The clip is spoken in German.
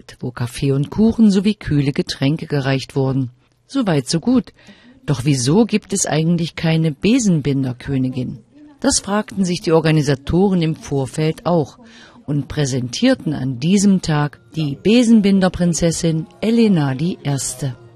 Markt, wo Kaffee und Kuchen sowie kühle Getränke gereicht wurden. Soweit so gut. Doch wieso gibt es eigentlich keine Besenbinderkönigin? Das fragten sich die Organisatoren im Vorfeld auch und präsentierten an diesem Tag die Besenbinderprinzessin Elena I.